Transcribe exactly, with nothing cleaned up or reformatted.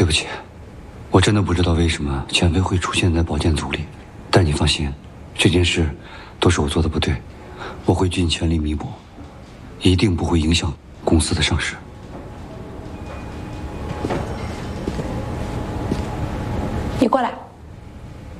对不起，我真的不知道为什么钱飞会出现在保荐组里。但你放心，这件事都是我做的不对，我会尽全力弥补，一定不会影响公司的上市。 你过来。